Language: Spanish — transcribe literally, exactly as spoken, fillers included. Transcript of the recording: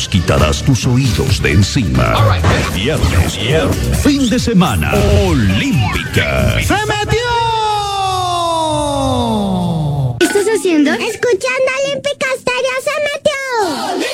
nos quitarás tus oídos de encima. Right, viernes, viernes, fin de semana, Olímpica. ¡Se metió! ¿Qué estás haciendo? Escuchando Olímpica Estéreo, se metió.